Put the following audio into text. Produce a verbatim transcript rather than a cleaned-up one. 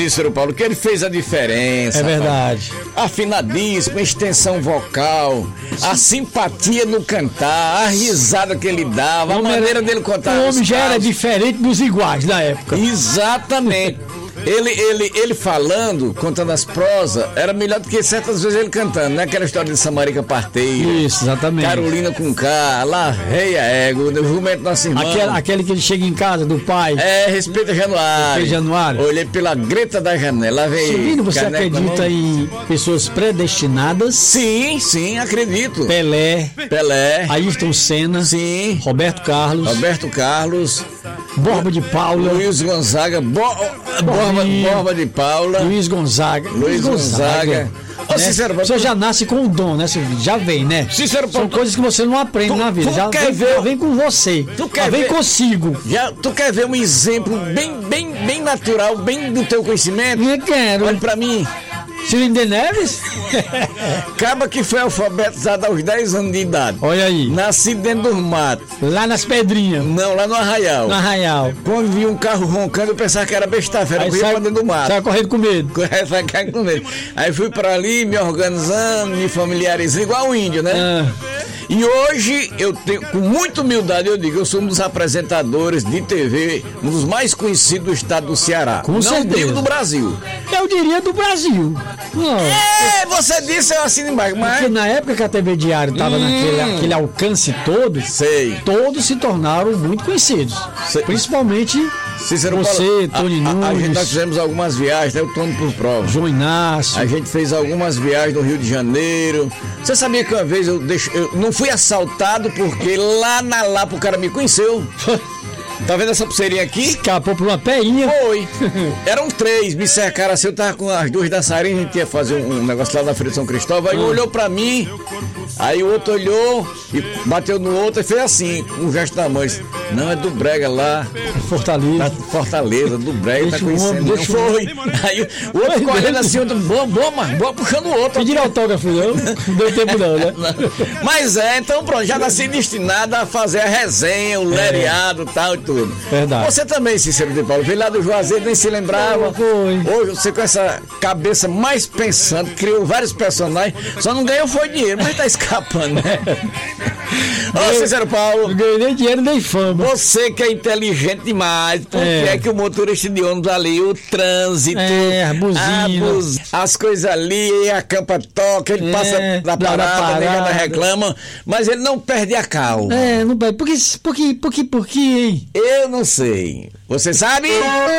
Cícero Paulo, que ele fez a diferença. É verdade. Rapaz. Afinadíssimo, extensão vocal, a simpatia no cantar, a risada que ele dava, a maneira era, dele contar. O homem já era diferente dos iguais na época. Exatamente. Ele, ele, ele falando, contando as prosas, era melhor do que certas vezes ele cantando, né? Aquela história de Samarica Parteira. Isso, exatamente. Carolina com K, La Reia Ego, o jumento nosso irmão. Aquele, aquele que ele chega em casa do pai. É, respeita Januário. Respeita Januário. Olhei pela greta da janela, lá veio. Silvino, você acredita em pessoas predestinadas? Sim, sim, acredito. Pelé. Pelé. Ayrton Senna. Sim. Roberto Carlos. Roberto Carlos. Borba de Paula. Luiz Gonzaga. Bo... Borba, Borba de Paula. Luiz Gonzaga. Luiz Gonzaga. Ô, né? Cícero, você já nasce com o dom, né, Silvio? Já vem, né? Cícero, São tu, coisas que você não aprende tu, na vida. Tu já quer vem, ver, já vem com você. Tu quer já vem ver, consigo. Já, tu quer ver um exemplo bem, bem, bem natural, bem do teu conhecimento? Eu quero. Olha pra mim. Cilindro Neves? Acaba que foi alfabetizado aos dez anos de idade. Olha aí. Nascido dentro dos matos. Lá nas pedrinhas. Não, lá no Arraial. No Arraial. Quando vi um carro roncando, eu pensava que era besta-feira. Eu ia pra dentro do mato. Sai correndo com medo. Sai correndo com medo. Aí fui pra ali, me organizando, me familiarizando, igual o índio, né? Ah. E hoje, eu tenho, com muita humildade, eu digo, eu sou um dos apresentadores de T V, um dos mais conhecidos do estado do Ceará. Com Não certeza. digo do Brasil. Eu diria do Brasil. Não. É, você disse, eu assino embaixo, mas... Porque na época que a T V Diário estava hum. naquele aquele alcance todo, sei. Todos se tornaram muito conhecidos. Sei. Principalmente Cícero você, Paulo, Tony a, Nunes. A, a gente, nós fizemos algumas viagens, né? O Tony por prova. João Inácio. A gente fez algumas viagens no Rio de Janeiro. Você sabia que uma vez eu, deixo, eu não fui assaltado porque lá na Lapa o cara me conheceu. Tá vendo essa pulseirinha aqui? Escapou por uma peinha. Foi. Eram três, me cercaram assim, eu tava com as duas dançarinas, a gente ia fazer um, um negócio lá na Feira de São Cristóvão, aí um olhou pra mim, aí o outro olhou e bateu no outro e fez assim, com um gesto da mãe. Não, é do Brega lá. Fortaleza. Tá, Fortaleza, do Brega, deixa tá conhecendo. Não foi. Aí o outro ficou olhando assim, outro, boa, boa, mas boa, puxando o outro. Pedir autógrafo, não? Não deu tempo não, né? Mas é, então pronto, já nasci destinado a fazer a resenha, o lereado e tal e tudo. Verdade. Você também, Cícero de Paulo, veio lá do Juazeiro, nem se lembrava. Foi. Hoje você com essa cabeça mais pensante, criou vários personagens, só não ganhou foi dinheiro, mas tá escapando, né? Ô, Cícero Paulo. Não ganhei nem dinheiro nem fama. Você que é inteligente demais, por é. que é que o motorista de ônibus ali, o trânsito, é, a buzina, a buz... as coisas ali, a campa toca, ele é, passa da parada, a negada reclama, mas ele não perde a calma. É, não perde. Por que, por que, por que, por que, hein? Eu não sei. Você sabe?